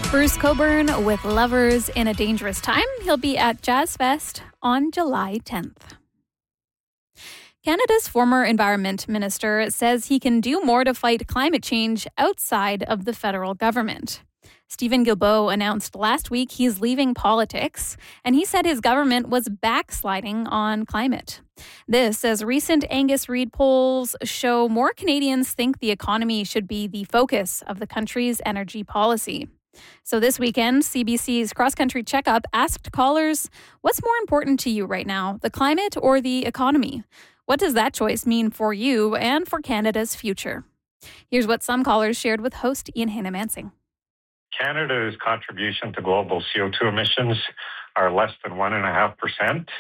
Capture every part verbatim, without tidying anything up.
Bruce Cockburn with Lovers in a Dangerous Time. He'll be at Jazz Fest on July tenth. Canada's former Environment Minister says he can do more to fight climate change outside of the federal government. Stephen Guilbeault announced last week he's leaving politics, and he said his government was backsliding on climate. This, as recent Angus Reid polls show more Canadians think the economy should be the focus of the country's energy policy. So this weekend, C B C's Cross Country Checkup asked callers, what's more important to you right now, the climate or the economy? What does that choice mean for you and for Canada's future? Here's what some callers shared with host Ian Hannah-Mansing. Canada's contribution to global C O two emissions are less than one point five percent.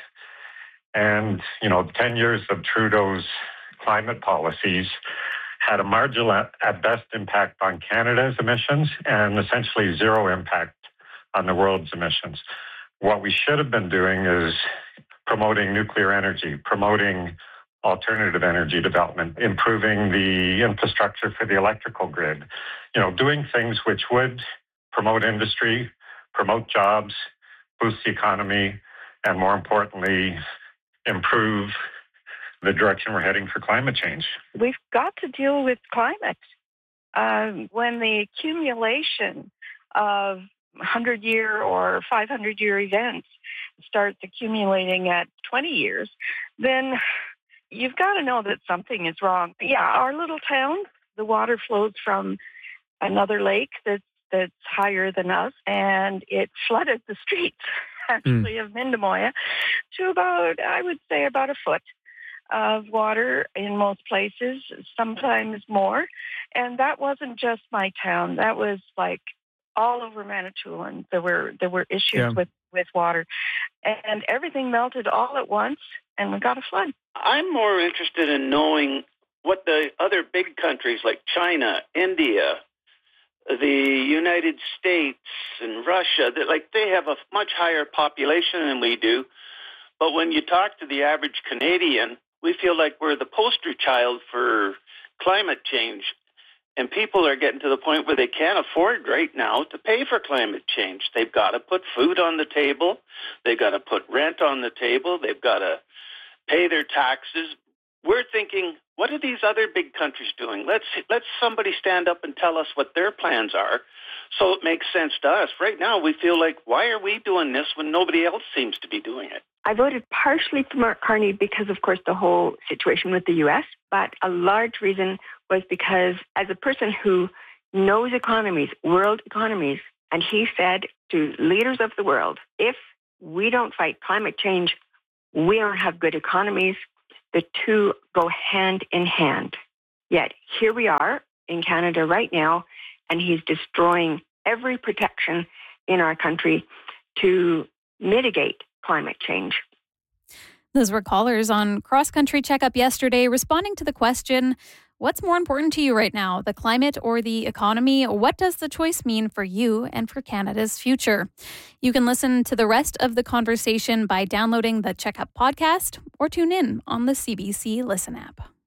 And, you know, ten years of Trudeau's climate policies had a marginal at, at best impact on Canada's emissions and essentially zero impact on the world's emissions. What we should have been doing is promoting nuclear energy, promoting alternative energy development, improving the infrastructure for the electrical grid, you know, doing things which would promote industry, promote jobs, boost the economy, and more importantly, improve the direction we're heading for climate change. We've got to deal with climate. Um, when the accumulation of hundred-year or five hundred-year events starts accumulating at twenty years, then you've got to know that something is wrong. Yeah, our little town, the water flows from another lake that's, that's higher than us, and it flooded the streets, actually, mm. of Mindemoya to about, I would say, about a foot of water in most places, sometimes more. And that wasn't just my town. That was like all over Manitoulin. There were there were issues yeah. with, with water. And everything melted all at once, and we got a flood. I'm more interested in knowing what the other big countries like China, India, the United States, and Russia, that like they have a much higher population than we do. But when you talk to the average Canadian, we feel like we're the poster child for climate change. And people are getting to the point where they can't afford right now to pay for climate change. They've got to put food on the table. They've got to put rent on the table. They've got to pay their taxes. We're thinking, what are these other big countries doing? Let's let somebody stand up and tell us what their plans are so it makes sense to us. Right now, we feel like, why are we doing this when nobody else seems to be doing it? I voted partially for Mark Carney because, of course, the whole situation with the U S, but a large reason was because as a person who knows economies, world economies, and he said to leaders of the world, if we don't fight climate change, we don't have good economies. The two go hand in hand. Yet here we are in Canada right now, and he's destroying every protection in our country to mitigate climate change. Those were callers on Cross Country Checkup yesterday responding to the question, what's more important to you right now, the climate or the economy? What does the choice mean for you and for Canada's future? You can listen to the rest of the conversation by downloading the Checkup podcast or tune in on the C B C Listen app.